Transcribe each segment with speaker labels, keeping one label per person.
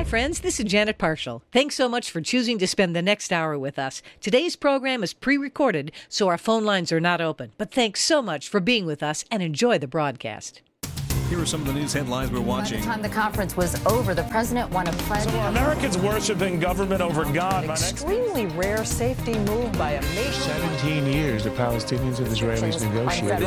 Speaker 1: friends. This is Janet Parshall. Thanks so much for choosing to spend the next hour with us. Today's program is pre-recorded, so our phone lines are not open. But thanks so much for being with us and enjoy the broadcast.
Speaker 2: Here are some of the news headlines we're watching.
Speaker 3: By the time the conference was over, the president won a pledge.
Speaker 4: So are Americans worshiping government over God?
Speaker 5: An extremely rare safety move by a nation.
Speaker 6: 17 years the Palestinians and Israelis negotiated.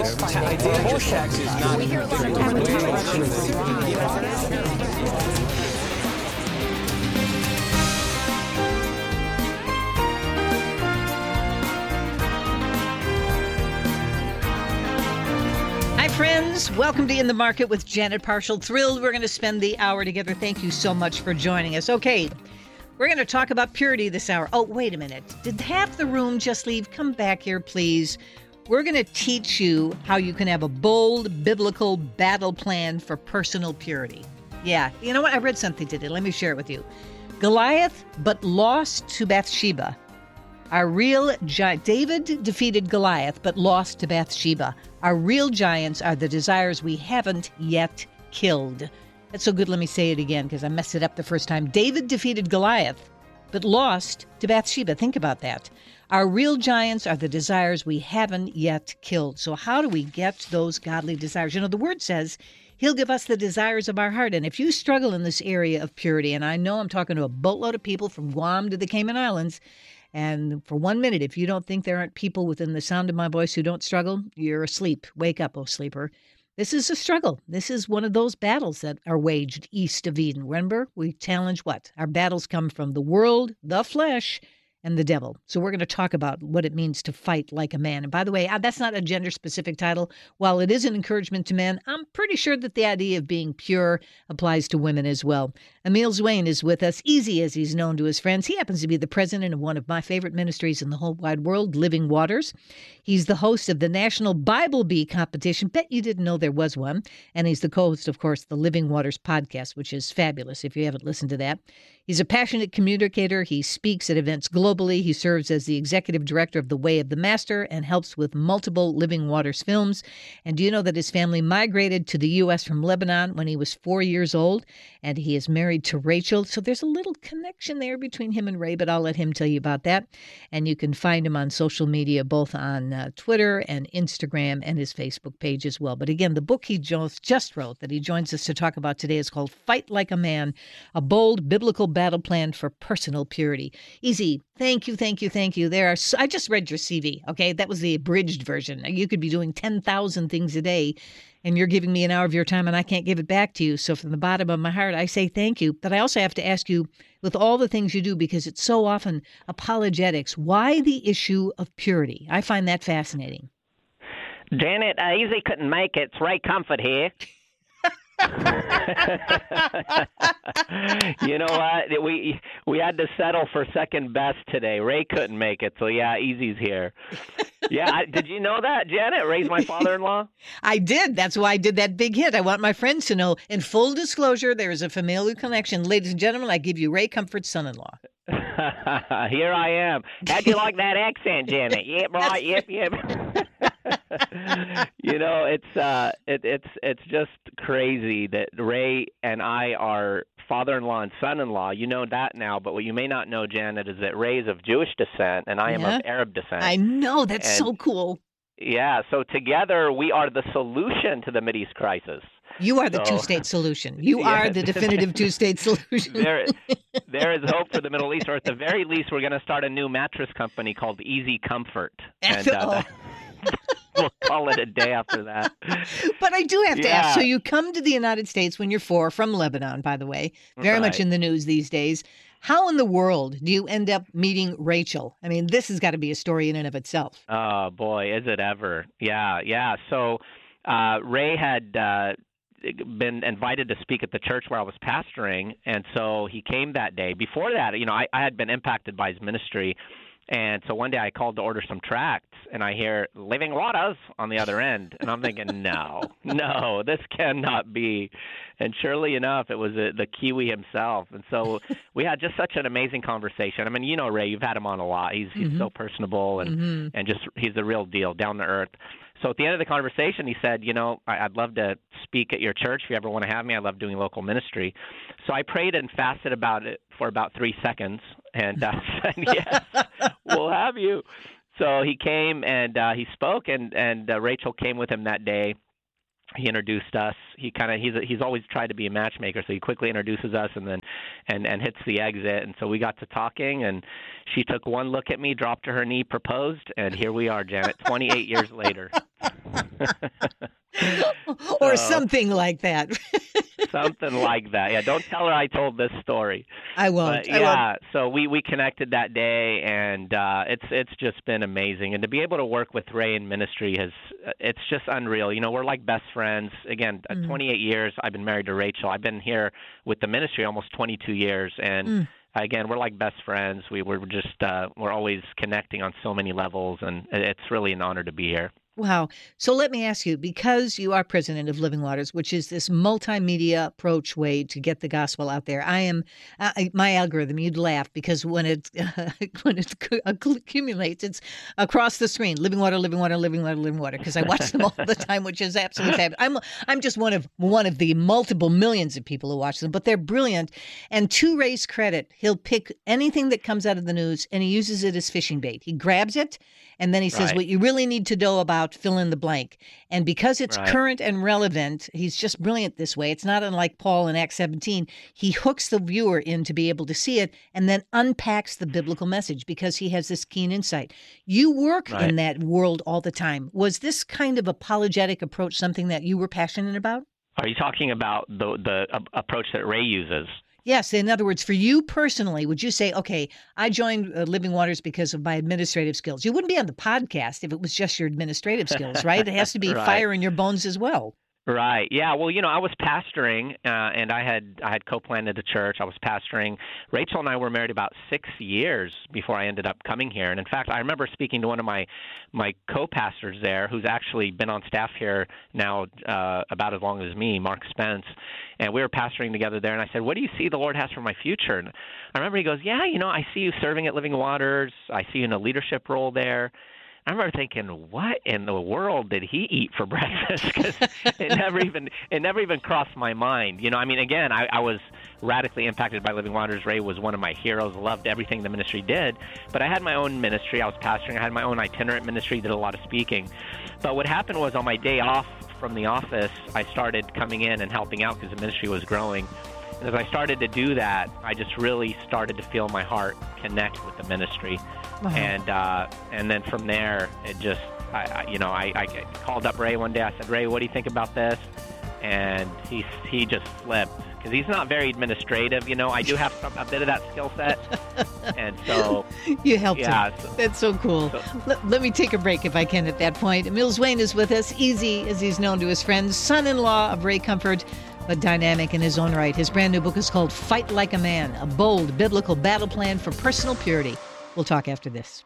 Speaker 1: Hi, friends. Welcome to In the Market with Janet Parshall. Thrilled we're going to spend the hour together. Thank you so much for joining us. Okay, we're going to talk about purity this hour. Oh, wait a minute. Did half the room just leave? Come back here, please. We're going to teach you how you can have a bold biblical battle plan for personal purity. Yeah, you know what? I read something today. Let me share it with you. Goliath, but lost to Bathsheba. Our real giant. David defeated Goliath, but lost to Bathsheba. Our real giants are the desires we haven't yet killed. That's so good. Let me say it again because I messed it up the first time. David defeated Goliath, but lost to Bathsheba. Think about that. Our real giants are the desires we haven't yet killed. So how do we get those godly desires? You know, the word says He'll give us the desires of our heart. And if you struggle in this area of purity, and I know I'm talking to a boatload of people from Guam to the Cayman Islands, and for 1 minute, if you don't think there aren't people within the sound of my voice who don't struggle, you're asleep. Wake up, oh sleeper. This is a struggle. This is one of those battles that are waged east of Eden. Remember, we challenge what? Our battles come from the world, the flesh, and the devil. So we're going to talk about what it means to fight like a man. And by the way, that's not a gender-specific title. While it is an encouragement to men, I'm pretty sure that the idea of being pure applies to women as well. Emil Zwain is with us, Easy as he's known to his friends. He happens to be the president of one of my favorite ministries in the whole wide world, Living Waters. He's the host of the National Bible Bee Competition. Bet you didn't know there was one. And he's the co-host, of course, the Living Waters podcast, which is fabulous if you haven't listened to that. He's a passionate communicator. He speaks at events globally. He serves as the executive director of The Way of the Master and helps with multiple Living Waters films. And do you know that his family migrated to the U.S. from Lebanon when he was 4 years old? And he is married to Rachel. So there's a little connection there between him and Ray, but I'll let him tell you about that. And you can find him on social media, both on Twitter and Instagram and his Facebook page as well. But again, the book he just wrote that he joins us to talk about today is called Fight Like a Man, a bold biblical battle plan for personal purity. Easy, thank you. I just read your CV, okay? That was the abridged version. You could be doing 10,000 things a day, and you're giving me an hour of your time, and I can't give it back to you. So from the bottom of my heart, I say thank you. But I also have to ask you, with all the things you do, because it's so often apologetics, why the issue of purity? I find that fascinating.
Speaker 7: Janet, Easy couldn't make it. It's Ray Comfort here. You know what? We had to settle for second best today. Ray couldn't make it, so yeah, Easy's here. Yeah, did you know that, Janet? Ray's my father-in-law.
Speaker 1: I did. That's why I did that big hit. I want my friends to know. In full disclosure, there is a familial connection. Ladies and gentlemen, I give you Ray Comfort's son-in-law.
Speaker 7: Here I am. How'd you like that accent, Janet? Yep, right. Yep. You know, it's just crazy that Ray and I are father-in-law and son-in-law. You know that now, but what you may not know, Janet, is that Ray is of Jewish descent and I am of Arab descent.
Speaker 1: I know. That's so cool.
Speaker 7: Yeah, so together we are the solution to the Mideast crisis.
Speaker 1: You are the two-state solution. You are the definitive two-state solution.
Speaker 7: There is hope for the Middle East, or at the very least, we're going to start a new mattress company called Easy Comfort. And we'll call it a day after that.
Speaker 1: But I do have to ask, so you come to the United States when you're 4, from Lebanon, by the way, very much in the news these days. How in the world do you end up meeting Rachel? I mean, this has got to be a story in and of itself.
Speaker 7: Oh, boy, is it ever. Yeah. So Ray had been invited to speak at the church where I was pastoring, and so he came that day. Before that, you know, I had been impacted by his ministry, and so one day I called to order some tracts, and I hear Living Waters on the other end, and I'm thinking, no, this cannot be. And surely enough, it was the Kiwi himself. And so we had just such an amazing conversation. I mean, you know, Ray, you've had him on a lot. He's so personable and just he's the real deal, down to earth. So at the end of the conversation, he said, I'd love to speak at your church if you ever want to have me. I love doing local ministry. So I prayed and fasted about it for about 3 seconds and said, yes, we'll have you. So he came and he spoke, and Rachel came with him that day. He introduced us. He's always tried to be a matchmaker, so he quickly introduces us and then and hits the exit. And so we got to talking, and she took one look at me, dropped to her knee, proposed, and here we are, Janet, 28 years later.
Speaker 1: Or something like that.
Speaker 7: Something like that. Yeah, don't tell her I told this story.
Speaker 1: I won't.
Speaker 7: So we connected that day, and it's just been amazing. And to be able to work with Ray in ministry it's just unreal. We're like best friends. Again, 28 years I've been married to Rachel. I've been here with the ministry almost 22 years, and again, we're like best friends. We're always connecting on so many levels, and it's really an honor to be here.
Speaker 1: Wow. So let me ask you, because you are president of Living Waters, which is this multimedia approach way to get the gospel out there, my algorithm, you'd laugh, because when it accumulates, it's across the screen, Living Water, Living Water, Living Water, Living Water, because I watch them all the time, which is absolutely fabulous. I'm just one of the multiple millions of people who watch them, but they're brilliant. And to Ray's credit, he'll pick anything that comes out of the news and he uses it as fishing bait. He grabs it and then he says, what you really need to know about fill in the blank. And because it's current and relevant, he's just brilliant this way. It's not unlike Paul in Acts 17. He hooks the viewer in to be able to see it and then unpacks the biblical message because he has this keen insight. You work in that world all the time. Was this kind of apologetic approach something that you were passionate about?
Speaker 7: Are you talking about the approach that Ray uses?
Speaker 1: Yes. In other words, for you personally, would you say, okay, I joined Living Waters because of my administrative skills? You wouldn't be on the podcast if it was just your administrative skills, right? It has to be fire in your bones as well.
Speaker 7: Right. Yeah. Well, I was pastoring, and I had co-planted a church. I was pastoring. Rachel and I were married about 6 years before I ended up coming here. And in fact, I remember speaking to one of my co-pastors there, who's actually been on staff here now about as long as me, Mark Spence. And we were pastoring together there. And I said, "What do you see the Lord has for my future?" And I remember he goes, "Yeah, I see you serving at Living Waters. I see you in a leadership role there." I remember thinking, what in the world did he eat for breakfast? Because it never even crossed my mind. Again, I was radically impacted by Living Waters. Ray was one of my heroes, loved everything the ministry did. But I had my own ministry. I was pastoring. I had my own itinerant ministry, did a lot of speaking. But what happened was on my day off from the office, I started coming in and helping out because the ministry was growing. And as I started to do that, I just really started to feel my heart connect with the ministry. And then from there, it just, I called up Ray one day. I said, "Ray, what do you think about this?" And he just flipped because he's not very administrative. I do have a bit of that skill set, and so
Speaker 1: you helped him. That's so cool. Let me take a break if I can at that point. Mills Wayne is with us, Easy as he's known to his friends, son-in-law of Ray Comfort, but dynamic in his own right. His brand new book is called Fight Like a Man, a bold biblical battle plan for personal purity. We'll talk after this.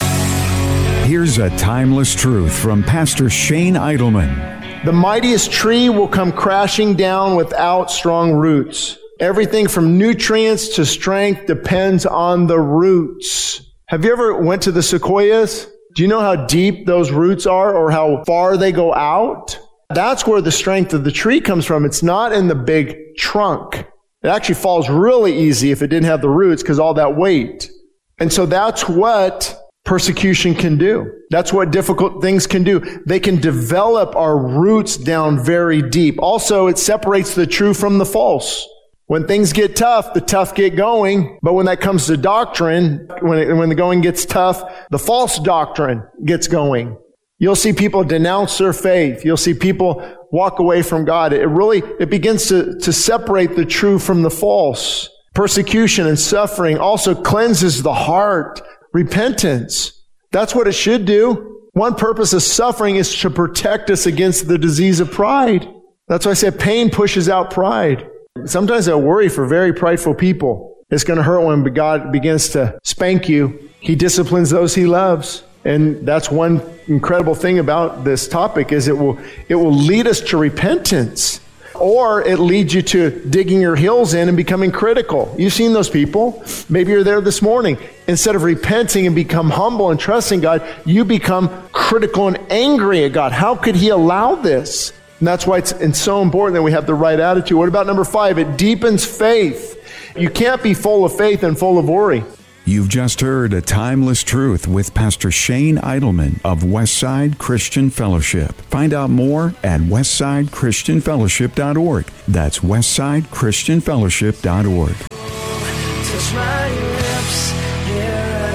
Speaker 8: Here's a timeless truth from Pastor Shane Idleman.
Speaker 9: The mightiest tree will come crashing down without strong roots. Everything from nutrients to strength depends on the roots. Have you ever went to the sequoias? Do you know how deep those roots are or how far they go out? That's where the strength of the tree comes from. It's not in the big trunk. It actually falls really easy if it didn't have the roots because all that weight. And so that's what persecution can do. That's what difficult things can do. They can develop our roots down very deep. Also, it separates the true from the false. When things get tough, the tough get going. But when that comes to doctrine, when the going gets tough, the false doctrine gets going. You'll see people denounce their faith. You'll see people walk away from God. It begins to separate the true from the false. Persecution and suffering also cleanses the heart. Repentance. That's what it should do. One purpose of suffering is to protect us against the disease of pride. That's why I said pain pushes out pride. Sometimes I worry for very prideful people. It's going to hurt when God begins to spank you. He disciplines those he loves. And that's one incredible thing about this topic is it will lead us to repentance. or it leads you to digging your heels in and becoming critical. You've seen those people. Maybe you're there this morning. Instead of repenting and become humble and trusting God, you become critical and angry at God. How could he allow this? And that's why it's so important that we have the right attitude. What about number 5? It deepens faith. You can't be full of faith and full of worry.
Speaker 8: You've just heard A Timeless Truth with Pastor Shane Idleman of Westside Christian Fellowship. Find out more at westsidechristianfellowship.org. That's westsidechristianfellowship.org.
Speaker 10: Touch my lips, here I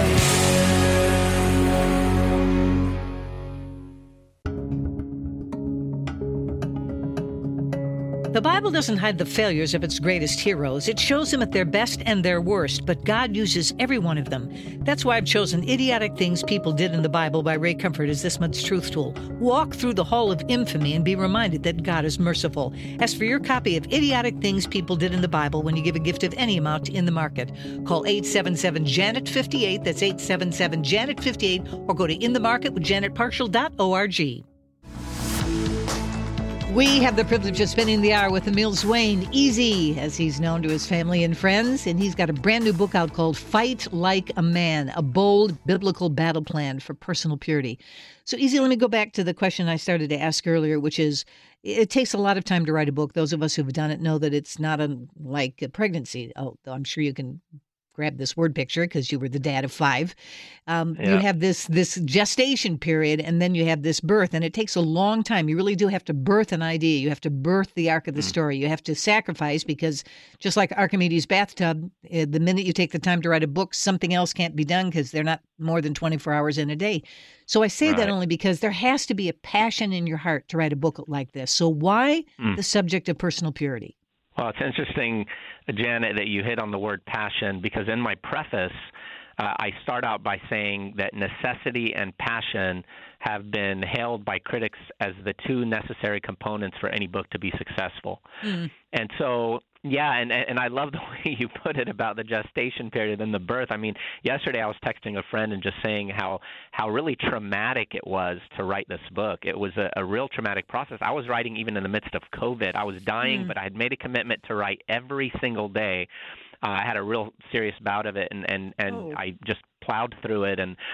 Speaker 1: The Bible doesn't hide the failures of its greatest heroes. It shows them at their best and their worst, but God uses every one of them. That's why I've chosen Idiotic Things People Did in the Bible by Ray Comfort as this month's Truth Tool. Walk through the hall of infamy and be reminded that God is merciful. Ask for your copy of Idiotic Things People Did in the Bible when you give a gift of any amount in the market. Call 877-JANET-58, that's 877-JANET-58, or go to inthemarketwithjanetparshall.org. We have the privilege of spending the hour with Emil Zwayne, Easy, as he's known to his family and friends, and he's got a brand new book out called Fight Like a Man, a bold biblical battle plan for personal purity. So, Easy, let me go back to the question I started to ask earlier, which is, it takes a lot of time to write a book. Those of us who've done it know that it's not like a pregnancy. Oh, I'm sure you can grab this word picture because you were the dad of 5. You have this gestation period, and then you have this birth, and it takes a long time. You really do have to birth an idea. You have to birth the arc of the story. You have to sacrifice, because just like Archimedes' bathtub, the minute you take the time to write a book, something else can't be done because they're not more than 24 hours in a day. So I say that only because there has to be a passion in your heart to write a book like this. So why the subject of personal purity?
Speaker 7: Well, it's interesting, Janet, that you hit on the word passion, because in my preface, I start out by saying that necessity and passion have been hailed by critics as the 2 necessary components for any book to be successful. And so, and I love the way you put it about the gestation period and the birth. I mean, yesterday I was texting a friend and just saying how really traumatic it was to write this book. It was a real traumatic process. I was writing even in the midst of COVID. I was dying, but I had made a commitment to write every single day. I had a real serious bout of it, and I just plowed through it. And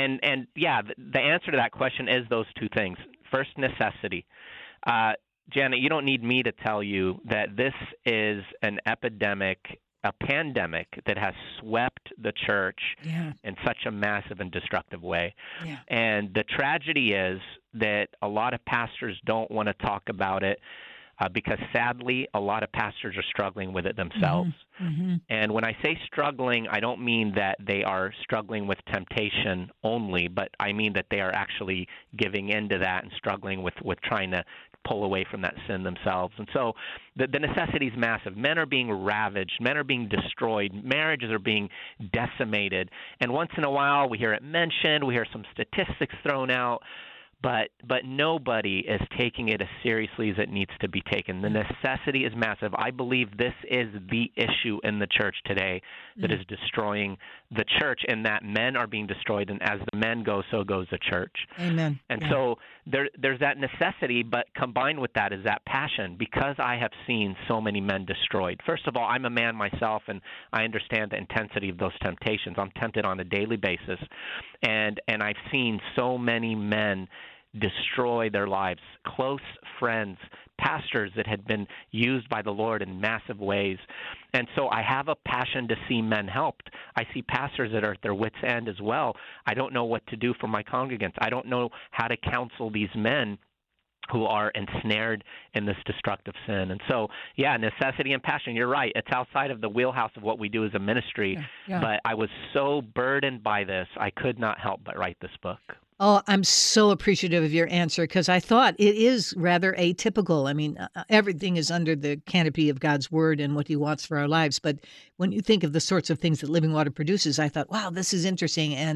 Speaker 7: the answer to that question is those 2 things. First, necessity. Janet, you don't need me to tell you that this is an epidemic, a pandemic that has swept the church in such a massive and destructive way. And the tragedy is that a lot of pastors don't want to talk about it because, sadly, a lot of pastors are struggling with it themselves. And when I say struggling, I don't mean that they are struggling with temptation only, but I mean that they are actually giving into that and struggling with trying to pull away from that sin themselves. And so the necessity is massive. Men are being ravaged. Men are being destroyed. Marriages are being decimated. And once in a while, we hear it mentioned. We hear some statistics thrown out. But nobody is taking it as seriously as it needs to be taken. The necessity is massive. I believe this is the issue in the church today that is destroying the church, and that men are being destroyed, and as the men go, so goes the church.
Speaker 1: Amen.
Speaker 7: And so there's that necessity, but combined with that is that passion, because I have seen so many men destroyed. First of all, I'm a man myself, and I understand the intensity of those temptations. I'm tempted on a daily basis, and I've seen so many men destroy their lives, close friends, pastors that had been used by the Lord in massive ways. And so I have a passion to see men helped. I see pastors that are at their wits' end as well. I don't know what to do for my congregants. I don't know how to counsel these men who are ensnared in this destructive sin. And so, necessity and passion, you're right. It's outside of the wheelhouse of what we do as a ministry. But I was so burdened by this, I could not help but write this book.
Speaker 1: Oh, I'm so appreciative of your answer, because I thought it is rather atypical. I mean, everything is under the canopy of God's word and what he wants for our lives. But when you think of the sorts of things that Living Water produces, I thought, wow, this is interesting. And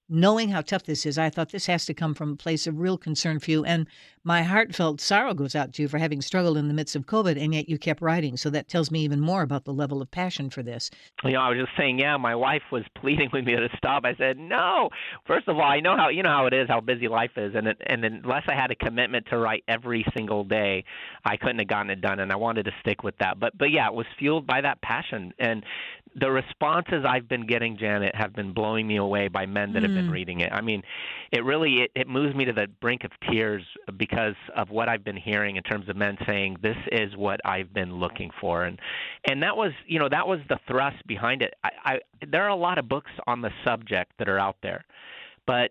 Speaker 1: knowing how tough this is, I thought this has to come from a place of real concern for you. And my heartfelt sorrow goes out to you for having struggled in the midst of COVID, and yet you kept writing. So that tells me even more about the level of passion for this.
Speaker 7: I was just saying, my wife was pleading with me to stop. I said, no. First of all, I know how how it is, how busy life is, and unless I had a commitment to write every single day, I couldn't have gotten it done, and I wanted to stick with that. But yeah, it was fueled by that passion, and the responses I've been getting, Janet, have been blowing me away by men that have been reading it. I mean, it really it moves me to the brink of tears because of what I've been hearing in terms of men saying, this is what I've been looking for. And that was, that was the thrust behind it. There are a lot of books on the subject that are out there, but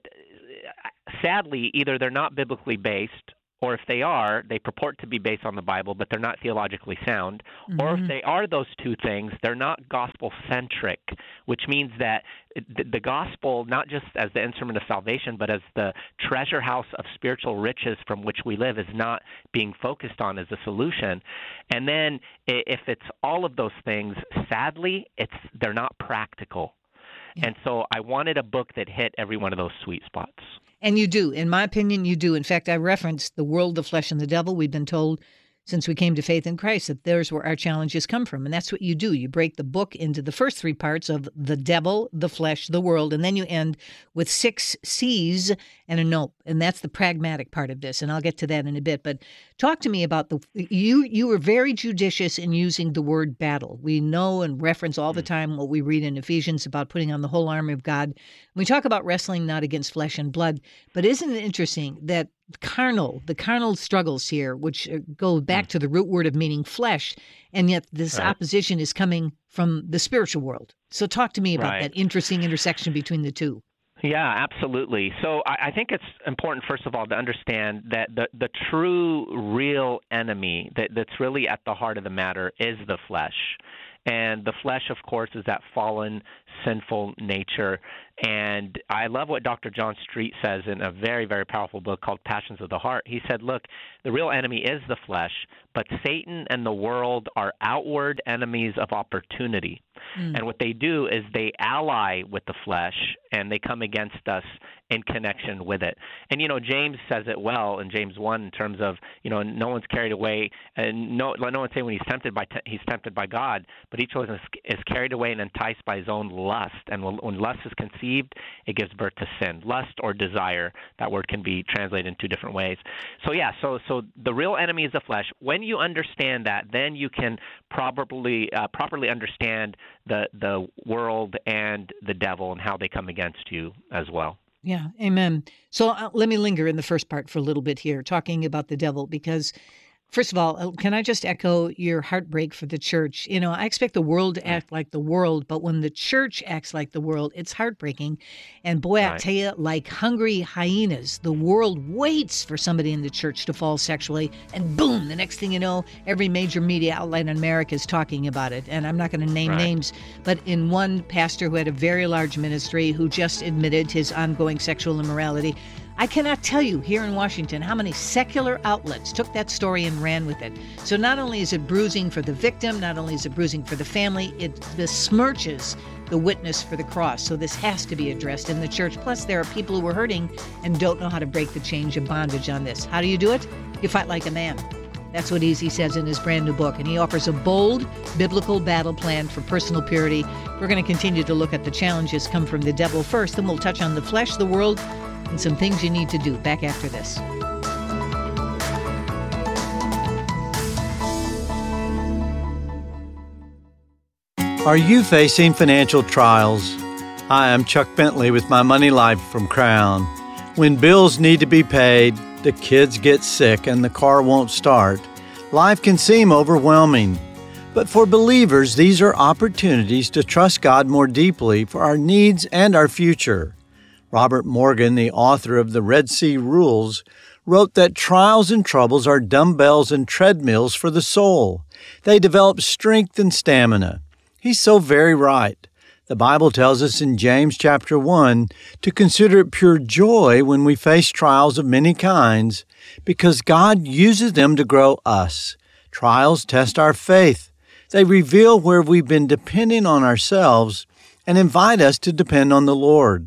Speaker 7: sadly, either they're not biblically based, or if they are, they purport to be based on the Bible, but they're not theologically sound. Or if they are those two things, they're not gospel-centric, which means that the gospel, not just as the instrument of salvation, but as the treasure house of spiritual riches from which we live, is not being focused on as a solution. And then if it's all of those things, sadly, they're not practical. Yeah. And so I wanted a book that hit every one of those sweet spots.
Speaker 1: And you do. In my opinion, you do. In fact, I referenced The World, the Flesh, and the Devil. We've been told since we came to faith in Christ that there's where our challenges come from. And that's what you do. You break the book into the first three parts of the devil, the flesh, the world, and then you end with 6 C's and a nope. And that's the pragmatic part of this. And I'll get to that in a bit. But talk to me about you were very judicious in using the word battle. We know and reference all the time what we read in Ephesians about putting on the whole armor of God. We talk about wrestling not against flesh and blood, but isn't it interesting that the carnal struggles here, which go back to the root word of meaning flesh, and yet this opposition is coming from the spiritual world. So talk to me about that interesting intersection between the two.
Speaker 7: Yeah, absolutely. So I think it's important, first of all, to understand that the true, real enemy that's really at the heart of the matter is the flesh. And the flesh, of course, is that fallen, sinful nature. And I love what Dr. John Street says in a very, very powerful book called Passions of the Heart. He said, look, the real enemy is the flesh, but Satan and the world are outward enemies of opportunity. And what they do is they ally with the flesh, and they come against us in connection with it. And, James says it well in James 1 in terms of, no one's carried away, and no one's saying when he's tempted by God, but each one is carried away and enticed by his own lust. And when lust is conceived, it gives birth to sin. Lust or desire, that word can be translated in 2 different ways. So the real enemy is the flesh. When you understand that, then you can properly understand the world and the devil and how they come against you as well.
Speaker 1: Yeah, amen. So let me linger in the first part for a little bit here, talking about the devil, because first of all, can I just echo your heartbreak for the church? I expect the world to act like the world, but when the church acts like the world, it's heartbreaking. And boy, I tell you, like hungry hyenas, the world waits for somebody in the church to fall sexually, and boom, the next thing you know, every major media outlet in America is talking about it. And I'm not going to name names, but in one pastor who had a very large ministry who just admitted his ongoing sexual immorality, I cannot tell you here in Washington how many secular outlets took that story and ran with it. So not only is it bruising for the victim, not only is it bruising for the family, it besmirches the witness for the cross. So this has to be addressed in the church. Plus, there are people who are hurting and don't know how to break the chains of bondage on this. How do you do it? You fight like a man. That's what Easy says in his brand new book. And he offers a bold biblical battle plan for personal purity. We're going to continue to look at the challenges come from the devil first. Then we'll touch on the flesh, the world, and some things you need to do. Back after this.
Speaker 11: Are you facing financial trials? Hi, I'm Chuck Bentley with My Money Life from Crown. When bills need to be paid, the kids get sick, and the car won't start, life can seem overwhelming. But for believers, these are opportunities to trust God more deeply for our needs and our future. Robert Morgan, the author of the Red Sea Rules, wrote that trials and troubles are dumbbells and treadmills for the soul. They develop strength and stamina. He's so very right. The Bible tells us in James chapter 1 to consider it pure joy when we face trials of many kinds, because God uses them to grow us. Trials test our faith. They reveal where we've been depending on ourselves and invite us to depend on the Lord.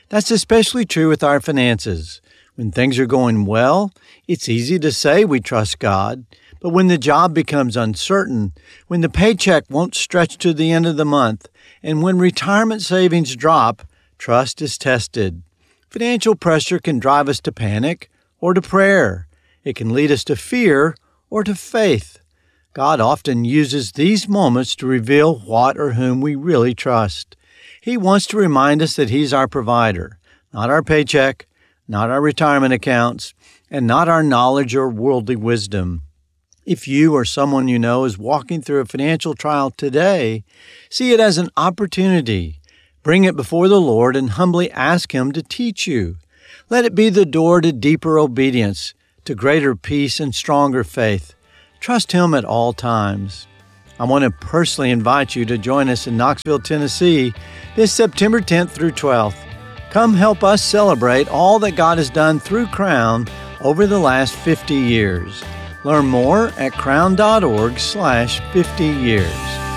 Speaker 11: That's especially true with our finances. When things are going well, it's easy to say we trust God. But when the job becomes uncertain, when the paycheck won't stretch to the end of the month, and when retirement savings drop, trust is tested. Financial pressure can drive us to panic or to prayer. It can lead us to fear or to faith. God often uses these moments to reveal what or whom we really trust. He wants to remind us that He's our provider, not our paycheck, not our retirement accounts, and not our knowledge or worldly wisdom. If you or someone you know is walking through a financial trial today, see it as an opportunity. Bring it before the Lord and humbly ask Him to teach you. Let it be the door to deeper obedience, to greater peace and stronger faith. Trust Him at all times. I want to personally invite you to join us in Knoxville, Tennessee, this September 10th through 12th. Come help us celebrate all that God has done through Crown over the last 50 years. Learn more at crown.org/50 years.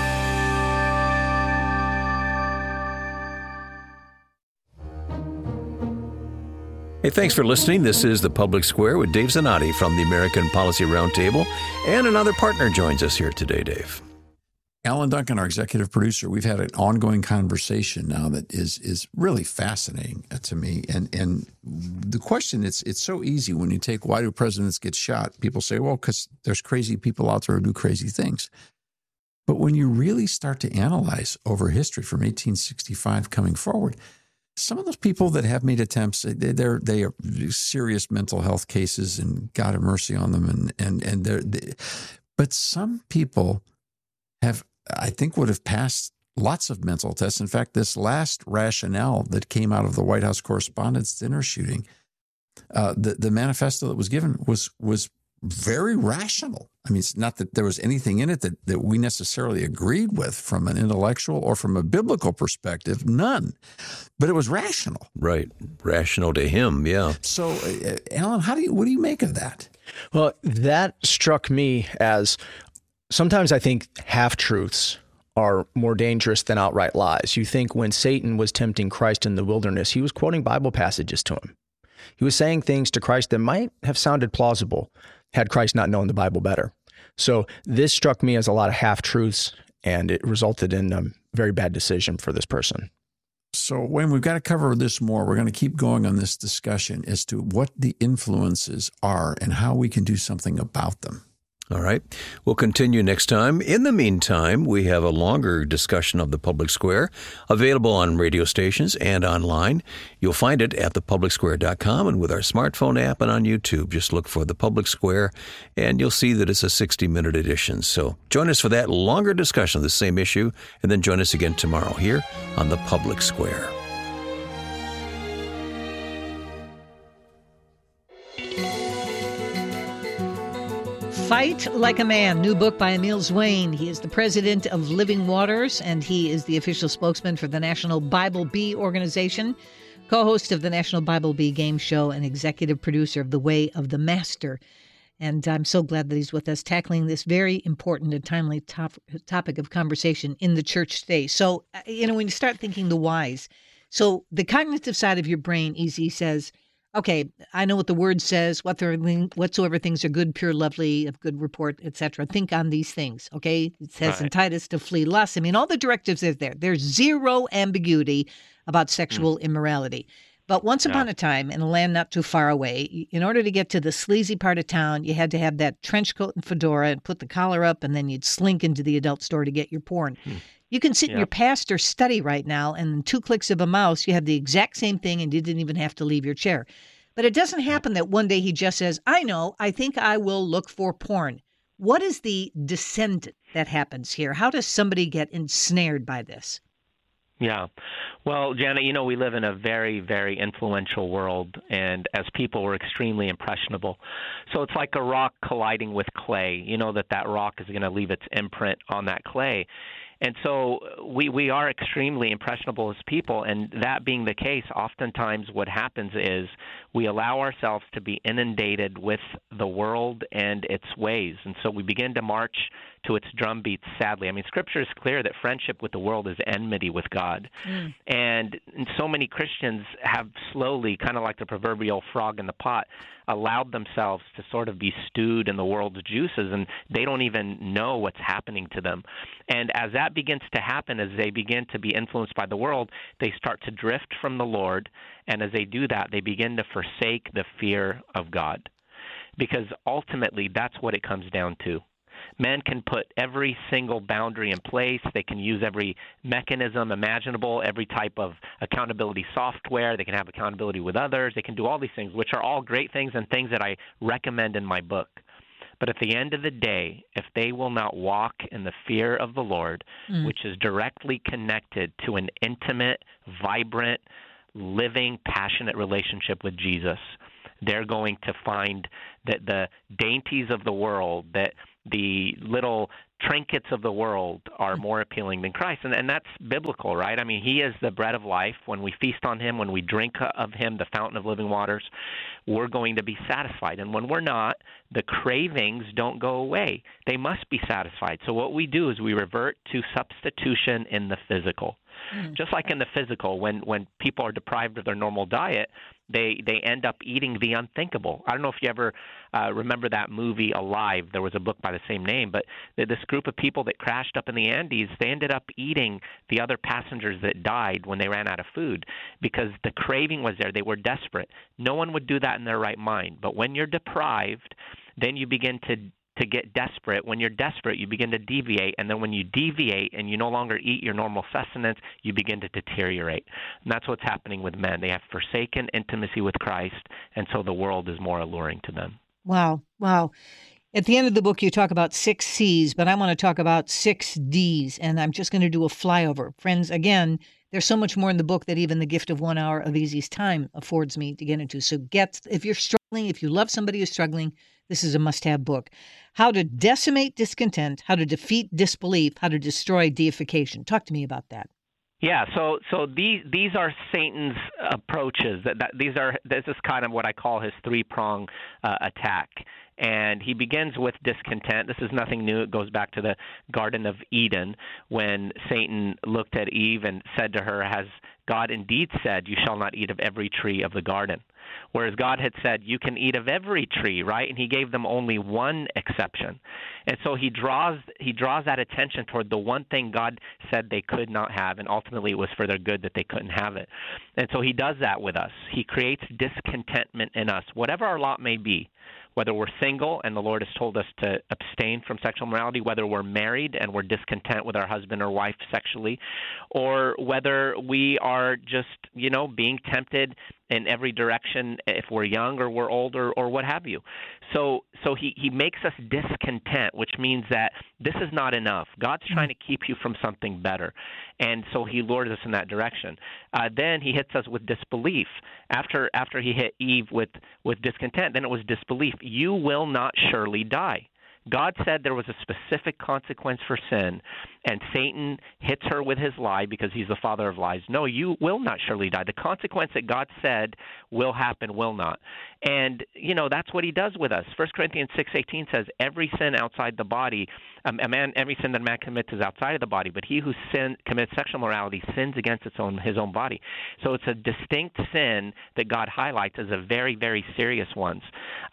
Speaker 2: Hey, thanks for listening. This is The Public Square with Dave Zanotti from the American Policy Roundtable, and another partner joins us here today, Dave.
Speaker 12: Alan Duncan, our executive producer, we've had an ongoing conversation now that is really fascinating to me. And the question, it's so easy when you take why do presidents get shot? People say, well, because there's crazy people out there who do crazy things. But when you really start to analyze over history from 1865 coming forward, some of those people that have made attempts, they are serious mental health cases, and God have mercy on them. But some people have, I think, would have passed lots of mental tests. In fact, this last rationale that came out of the White House Correspondents' Dinner shooting, the manifesto that was given was very rational. I mean, it's not that there was anything in it that we necessarily agreed with from an intellectual or from a biblical perspective, none. But it was rational.
Speaker 2: Right. Rational to him, yeah.
Speaker 12: So, Alan, what do you make of that?
Speaker 13: Well, that struck me as sometimes I think half-truths are more dangerous than outright lies. You think when Satan was tempting Christ in the wilderness, he was quoting Bible passages to him. He was saying things to Christ that might have sounded plausible had Christ not known the Bible better. So this struck me as a lot of half-truths, and it resulted in a very bad decision for this person.
Speaker 12: So, Wayne, we've got to cover this more. We're going to keep going on this discussion as to what the influences are and how we can do something about them.
Speaker 2: All right. We'll continue next time. In the meantime, we have a longer discussion of the Public Square available on radio stations and online. You'll find it at thepublicsquare.com and with our smartphone app and on YouTube. Just look for The Public Square and you'll see that it's a 60-minute edition. So join us for that longer discussion of the same issue, and then join us again tomorrow here on The Public Square.
Speaker 1: Fight Like a Man, new book by Emil Zwayne. He is the president of Living Waters, and he is the official spokesman for the National Bible Bee organization, co-host of the National Bible Bee game show, and executive producer of The Way of the Master. And I'm so glad that he's with us, tackling this very important and timely topic of conversation in the church today. So, when you start thinking the whys, so the cognitive side of your brain, easy, says, okay, I know what the word says, whatsoever things are good, pure, lovely, of good report, etc. Think on these things, okay? It says in Titus to flee lust. I mean, all the directives are there. There's zero ambiguity about sexual immorality. But once upon a time, in a land not too far away, in order to get to the sleazy part of town, you had to have that trench coat and fedora and put the collar up, and then you'd slink into the adult store to get your porn. You can sit in your pastor's study right now, and in 2 clicks of a mouse, you have the exact same thing, and you didn't even have to leave your chair. But it doesn't happen that one day he just says, I think I will look for porn. What is the descent that happens here? How does somebody get ensnared by this?
Speaker 7: Yeah. Well, Janet, we live in a very, very influential world, and as people, we're extremely impressionable. So it's like a rock colliding with clay. You know that rock is going to leave its imprint on that clay. And so we are extremely impressionable as people, and that being the case, oftentimes what happens is we allow ourselves to be inundated with the world and its ways. And so we begin to march to its drumbeats, sadly. I mean, Scripture is clear that friendship with the world is enmity with God. And so many Christians have slowly, kind of like the proverbial frog in the pot, allowed themselves to sort of be stewed in the world's juices, and they don't even know what's happening to them. And as that begins to happen, as they begin to be influenced by the world, they start to drift from the Lord, and as they do that, they begin to forsake the fear of God. Because ultimately, that's what it comes down to. Men can put every single boundary in place. They can use every mechanism imaginable, every type of accountability software. They can have accountability with others. They can do all these things, which are all great things and things that I recommend in my book. But at the end of the day, if they will not walk in the fear of the Lord, which is directly connected to an intimate, vibrant, living, passionate relationship with Jesus, they're going to find that the dainties of the world, that the little trinkets of the world are more appealing than Christ. And that's biblical, right? I mean, he is the bread of life. When we feast on him, when we drink of him, the fountain of living waters, we're going to be satisfied. And when we're not, the cravings don't go away. They must be satisfied. So what we do is we revert to substitution in the physical. Just like in the physical, when people are deprived of their normal diet, they end up eating the unthinkable. I don't know if you ever remember that movie Alive. There was a book by the same name, but this group of people that crashed up in the Andes, they ended up eating the other passengers that died when they ran out of food because the craving was there. They were desperate. No one would do that in their right mind. But when you're deprived, then you begin to get desperate. When you're desperate, you begin to deviate, and then when you deviate and you no longer eat your normal sustenance, you begin to deteriorate. And that's what's happening with men. They have forsaken intimacy with Christ, and so the world is more alluring to them.
Speaker 1: Wow. At the end of the book, you talk about 6 C's, but I want to talk about 6 D's, and I'm just going to do a flyover. Friends, again, there's so much more in the book that even the gift of 1 hour of Easy's time affords me to get into. So if you're struggling, if you love somebody who's struggling, this is a must-have book. How to decimate discontent, how to defeat disbelief, how to destroy deification. Talk to me about that.
Speaker 7: Yeah, so these are Satan's approaches. This is kind of what I call his 3-prong attack. And he begins with discontent. This is nothing new. It goes back to the Garden of Eden when Satan looked at Eve and said to her, "Has God indeed said, you shall not eat of every tree of the garden?" Whereas God had said, you can eat of every tree, right? And he gave them only one exception. And so he draws that attention toward the one thing God said they could not have, and ultimately it was for their good that they couldn't have it. And so he does that with us. He creates discontentment in us, whatever our lot may be. Whether we're single and the Lord has told us to abstain from sexual morality, whether we're married and we're discontent with our husband or wife sexually, or whether we are just, being tempted in every direction if we're young or we're old or what have you. So he makes us discontent, which means that this is not enough. God's trying to keep you from something better. And so he lures us in that direction. Then he hits us with disbelief. After he hit Eve with discontent, then it was disbelief. You will not surely die. God said there was a specific consequence for sin, and Satan hits her with his lie because he's the father of lies. No, you will not surely die. The consequence that God said will happen will not. And, that's what he does with us. 1 Corinthians 6:18 says, every sin outside the body, every sin that a man commits is outside of the body, but he who commits sexual morality sins against his own body. So it's a distinct sin that God highlights as a very, very serious one.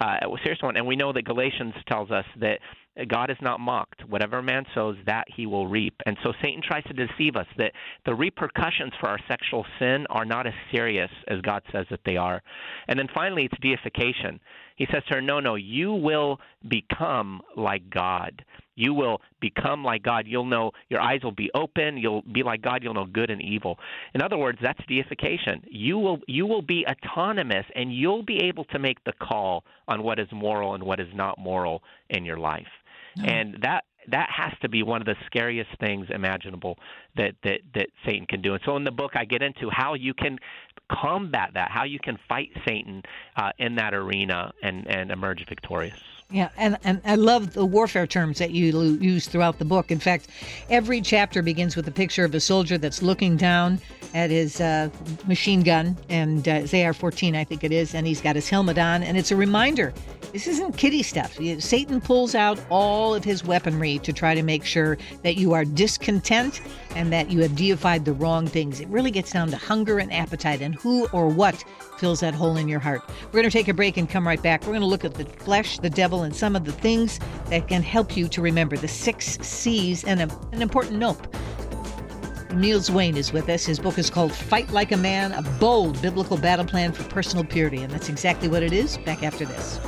Speaker 7: And we know that Galatians tells us that God is not mocked. Whatever a man sows, that he will reap. And so Satan tries to deceive us that the repercussions for our sexual sin are not as serious as God says that they are. And then finally, it's deification. He says to her, no, you will become like God. You will become like God. You'll know, your eyes will be open. You'll be like God. You'll know good and evil. In other words, that's deification. You will be autonomous, and you'll be able to make the call on what is moral and what is not moral in your life. And that has to be one of the scariest things imaginable that Satan can do. And so in the book, I get into how you can combat that, how you can fight Satan in that arena and emerge victorious.
Speaker 1: Yeah, and I love the warfare terms that you use throughout the book. In fact, every chapter begins with a picture of a soldier that's looking down at his machine gun, and his AR-14, I think it is, and he's got his helmet on, and it's a reminder. This isn't kiddie stuff. Satan pulls out all of his weaponry to try to make sure that you are discontent and that you have deified the wrong things. It really gets down to hunger and appetite and who or what fills that hole in your heart. We're going to take a break and come right back. We're going to look at the flesh, the devil, and some of the things that can help you to remember the 6 C's and an important note. Emil Zwayne is with us. His book is called Fight Like a Man, a bold biblical battle plan for personal purity. And that's exactly what it is. Back after this.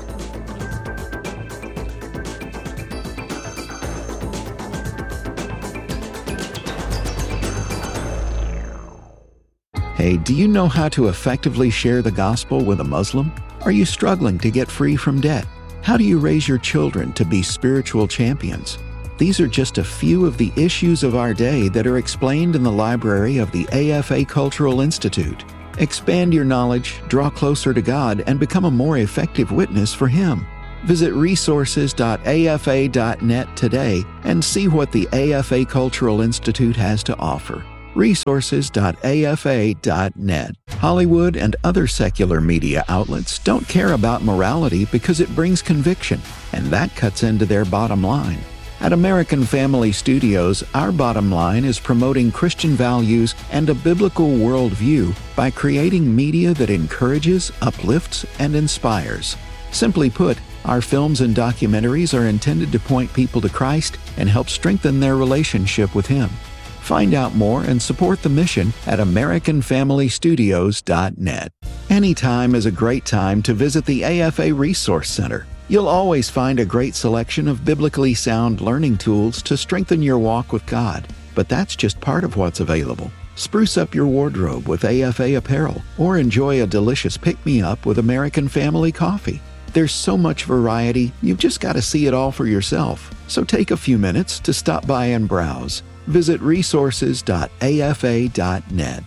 Speaker 14: Hey, do you know how to effectively share the gospel with a Muslim? Are you struggling to get free from debt? How do you raise your children to be spiritual champions? These are just a few of the issues of our day that are explained in the library of the AFA Cultural Institute. Expand your knowledge, draw closer to God, and become a more effective witness for Him. Visit resources.afa.net today and see what the AFA Cultural Institute has to offer. Resources.afa.net. Hollywood and other secular media outlets don't care about morality because it brings conviction, and that cuts into their bottom line. At American Family Studios, our bottom line is promoting Christian values and a biblical worldview by creating media that encourages, uplifts, and inspires. Simply put, our films and documentaries are intended to point people to Christ and help strengthen their relationship with Him. Find out more and support the mission at AmericanFamilyStudios.net. Anytime is a great time to visit the AFA Resource Center. You'll always find a great selection of biblically sound learning tools to strengthen your walk with God. But that's just part of what's available. Spruce up your wardrobe with AFA apparel or enjoy a delicious pick-me-up with American Family Coffee. There's so much variety, you've just got to see it all for yourself. So take a few minutes to stop by and browse. Visit resources.afa.net.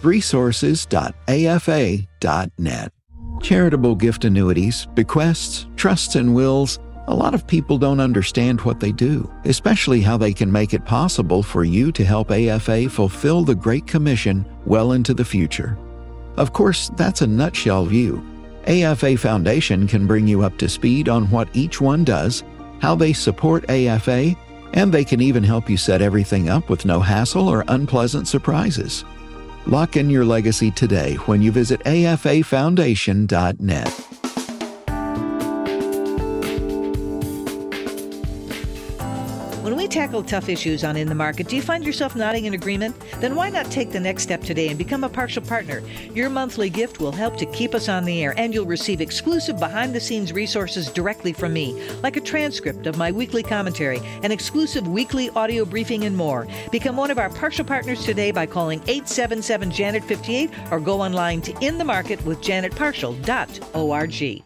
Speaker 14: Resources.afa.net. Charitable gift annuities, bequests, trusts, and wills. A lot of people don't understand what they do, especially how they can make it possible for you to help AFA fulfill the Great Commission well into the future. Of course, that's a nutshell view. AFA Foundation can bring you up to speed on what each one does, how they support AFA, and they can even help you set everything up with no hassle or unpleasant surprises. Lock in your legacy today when you visit afafoundation.net.
Speaker 1: When we tackle tough issues on In the Market, do you find yourself nodding in agreement? Then why not take the next step today and become a partial partner? Your monthly gift will help to keep us on the air, and you'll receive exclusive behind-the-scenes resources directly from me, like a transcript of my weekly commentary, an exclusive weekly audio briefing, and more. Become one of our partial partners today by calling 877-JANET-58 or go online to inthemarketwithjanetparshall.org.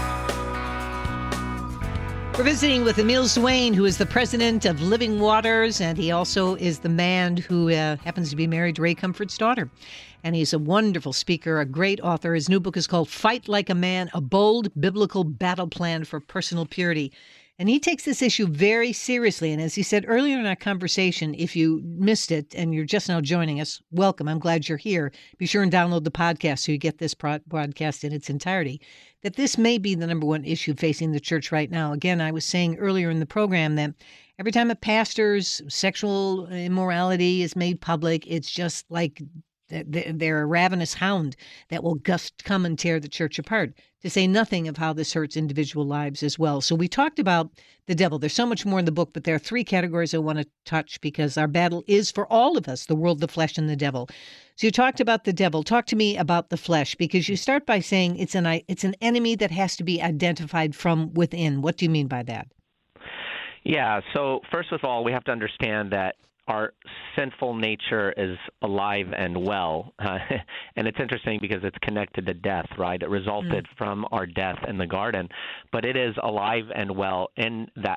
Speaker 1: We're visiting with Emil Zwayne, who is the president of Living Waters, and he also is the man who happens to be married to Ray Comfort's daughter. And he's a wonderful speaker, a great author. His new book is called Fight Like a Man, a bold biblical battle plan for personal purity. And he takes this issue very seriously. And as he said earlier in our conversation, if you missed it and you're just now joining us, welcome. I'm glad you're here. Be sure and download the podcast so you get this broadcast in its entirety. That this may be the number one issue facing the church right now. Again, I was saying earlier in the program that every time a pastor's sexual immorality is made public, it's just like they're a ravenous hound that will just come and tear the church apart, to say nothing of how this hurts individual lives as well. So we talked about the devil. There's so much more in the book, but there are 3 categories I want to touch because our battle is for all of us, the world, the flesh, and the devil. So you talked about the devil. Talk to me about the flesh, because you start by saying it's an enemy that has to be identified from within. What do you mean by that?
Speaker 7: Yeah, so first of all, we have to understand that our sinful nature is alive and well. And it's interesting because it's connected to death, right? It resulted from our death in the garden, but it is alive and well in that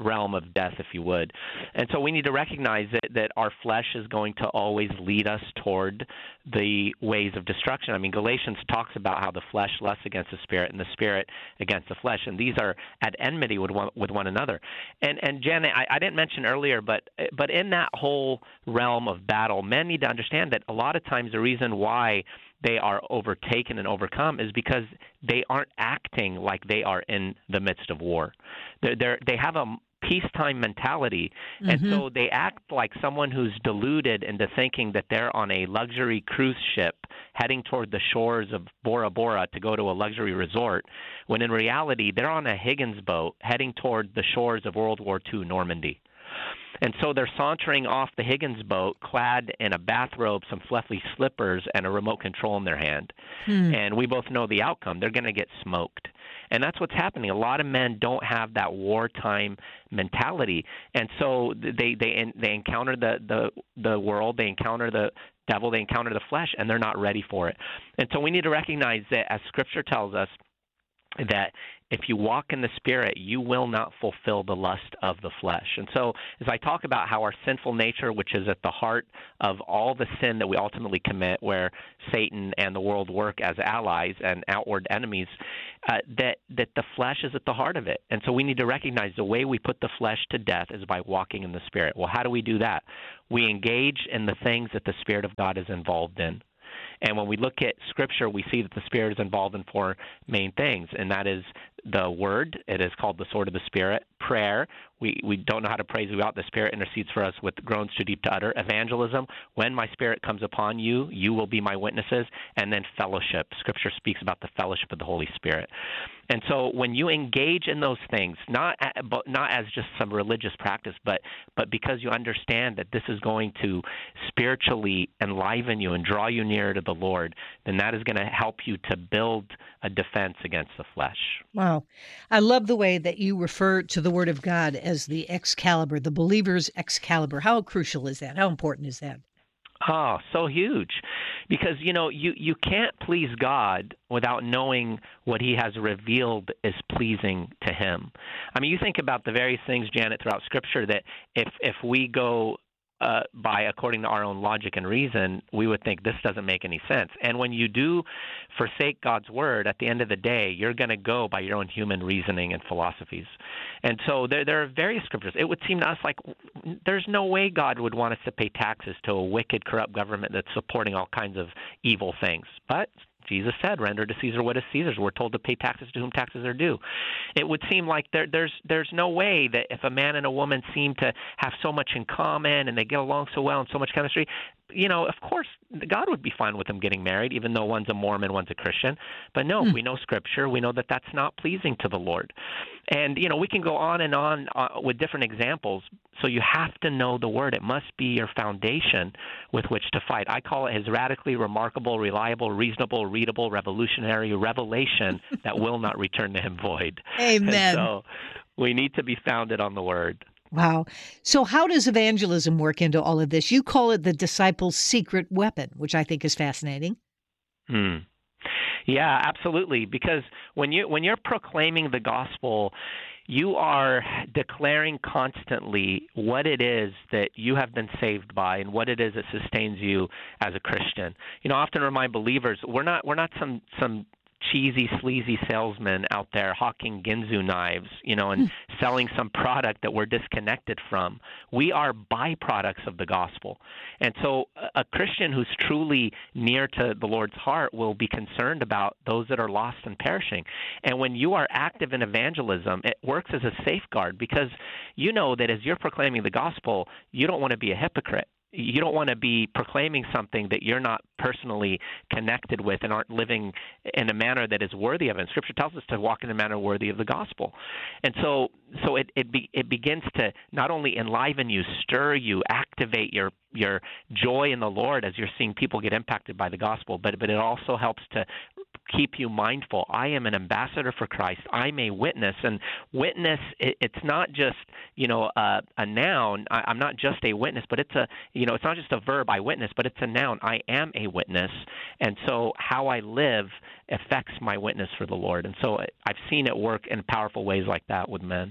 Speaker 7: realm of death, if you would. And so we need to recognize that our flesh is going to always lead us toward the ways of destruction. I mean, Galatians talks about how the flesh lusts against the spirit and the spirit against the flesh, and these are at enmity with one another. And Jen, I didn't mention earlier, but in that whole realm of battle, men need to understand that a lot of times the reason why they are overtaken and overcome is because they aren't acting like they are in the midst of war. They have a peacetime mentality, and so they act like someone who's deluded into thinking that they're on a luxury cruise ship heading toward the shores of Bora Bora to go to a luxury resort, when in reality they're on a Higgins boat heading toward the shores of World War II Normandy. And so they're sauntering off the Higgins boat clad in a bathrobe, some fluffy slippers, and a remote control in their hand. And we both know the outcome. They're going to get smoked. And that's what's happening. A lot of men don't have that wartime mentality. And so they encounter the world, they encounter the devil, they encounter the flesh, and they're not ready for it. And so we need to recognize that, as Scripture tells us, that if you walk in the Spirit, you will not fulfill the lust of the flesh. And so as I talk about how our sinful nature, which is at the heart of all the sin that we ultimately commit, where Satan and the world work as allies and outward enemies, that the flesh is at the heart of it. And so we need to recognize the way we put the flesh to death is by walking in the Spirit. Well, how do we do that? We engage in the things that the Spirit of God is involved in. And when we look at Scripture, we see that the Spirit is involved in four main things, and that is the Word. It is called the sword of the Spirit. Prayer. We don't know how to praise you out. The Spirit intercedes for us with groans too deep to utter. Evangelism. When my Spirit comes upon you, you will be my witnesses. And then fellowship. Scripture speaks about the fellowship of the Holy Spirit. And so when you engage in those things, not as just some religious practice, but because you understand that this is going to spiritually enliven you and draw you nearer to the Lord, then that is going to help you to build a defense against the flesh.
Speaker 1: Wow. I love the way that you refer to the Word of God as the Excalibur, the believer's Excalibur. How crucial is that? How important is that?
Speaker 7: Oh, so huge. Because, you can't please God without knowing what he has revealed is pleasing to him. I mean, you think about the various things, Janet, throughout Scripture that if we go by according to our own logic and reason, we would think this doesn't make any sense. And when you do forsake God's word, at the end of the day, you're going to go by your own human reasoning and philosophies. And so there are various scriptures. It would seem to us like there's no way God would want us to pay taxes to a wicked, corrupt government that's supporting all kinds of evil things. But Jesus said, render to Caesar what is Caesar's. We're told to pay taxes to whom taxes are due. It would seem like there's no way that if a man and a woman seem to have so much in common and they get along so well and so much chemistry, of course, God would be fine with them getting married, even though one's a Mormon, one's a Christian. But no, we know Scripture. We know that that's not pleasing to the Lord. And, we can go on and on with different examples. So you have to know the Word. It must be your foundation with which to fight. I call it his radically remarkable, reliable, reasonable, readable, revolutionary revelation that will not return to him void.
Speaker 1: Amen.
Speaker 7: And so we need to be founded on the Word.
Speaker 1: Wow. So how does evangelism work into all of this? You call it the disciple's secret weapon, which I think is fascinating.
Speaker 7: Yeah, absolutely. Because when you're proclaiming the gospel, you are declaring constantly what it is that you have been saved by and what it is that sustains you as a Christian. I often remind believers, we're not some cheesy, sleazy salesman out there hawking Ginsu knives, and selling some product that we're disconnected from. We are byproducts of the gospel. And so a Christian who's truly near to the Lord's heart will be concerned about those that are lost and perishing. And when you are active in evangelism, it works as a safeguard because you know that as you're proclaiming the gospel, you don't want to be a hypocrite. You don't want to be proclaiming something that you're not personally connected with and aren't living in a manner that is worthy of it. And Scripture tells us to walk in a manner worthy of the gospel. And so it begins to not only enliven you, stir you, activate your joy in the Lord as you're seeing people get impacted by the gospel, but it also helps to keep you mindful. I am an ambassador for Christ. I'm a witness. And witness, it's not just, a noun. I'm not just a witness, but it's it's not just a verb, I witness, but it's a noun. I am a witness. And so how I live affects my witness for the Lord. And so I've seen it work in powerful ways like that with men.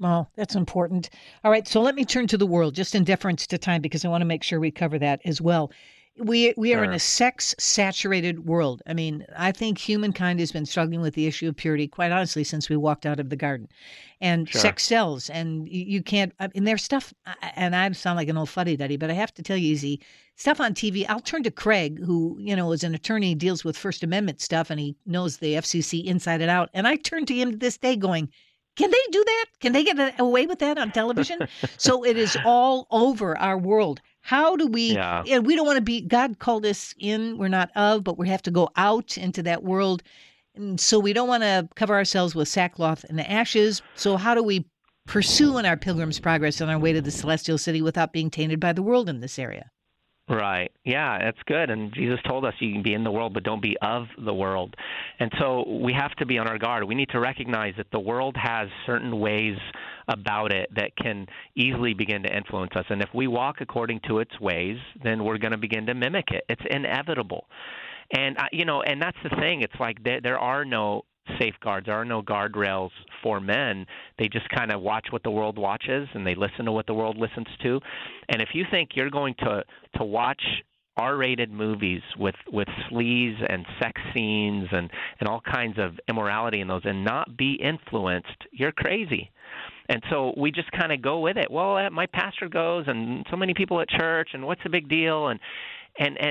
Speaker 1: Well, that's important. All right, so let me turn to the world, just in deference to time, because I want to make sure we cover that as well. We are in a sex-saturated world. I mean, I think humankind has been struggling with the issue of purity, quite honestly, since we walked out of the garden. And sex sells, and you can't. I mean, there's stuff, and I sound like an old fuddy-duddy, but I have to tell you, Easy, stuff on TV. I'll turn to Craig, who is an attorney, deals with First Amendment stuff, and he knows the FCC inside and out. And I turn to him to this day, going, can they do that? Can they get away with that on television? So it is all over our world. How do we, and we don't want to be, God called us in, we're not of, but we have to go out into that world. And so we don't want to cover ourselves with sackcloth and ashes. So how do we pursue in our pilgrim's progress on our way to the celestial city without being tainted by the world in this area?
Speaker 7: Right. Yeah, that's good. And Jesus told us you can be in the world, but don't be of the world. And so we have to be on our guard. We need to recognize that the world has certain ways about it that can easily begin to influence us. And if we walk according to its ways, then we're going to begin to mimic it. It's inevitable. And, and that's the thing. It's like there are no safeguards. There are no guardrails for men. They just kind of watch what the world watches, and they listen to what the world listens to. And if you think you're going to watch R-rated movies with sleaze and sex scenes and all kinds of immorality in those and not be influenced, you're crazy. And so we just kind of go with it. Well, my pastor goes, and so many people at church, and what's the big deal? And